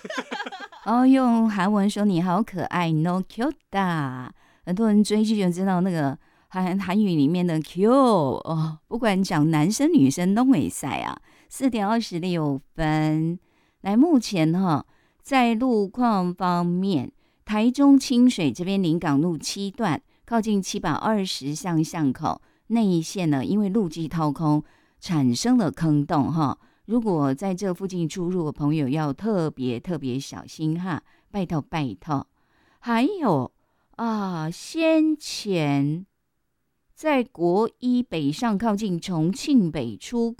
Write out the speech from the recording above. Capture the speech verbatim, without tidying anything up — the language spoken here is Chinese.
哦，用韩文说你好可爱 ，no cute。很多人追剧就知道那个韩韩语里面的 cute 哦，不管讲男生女生都会赛啊。四点二十六分，来，目前哈，在路况方面，台中清水这边临港路七段靠近七百二十巷巷口那一线呢，因为路基掏空产生了坑洞哈。如果在这附近出入的朋友要特别特别小心哈，拜托拜托。还有啊，先前在国一北上靠近重庆北出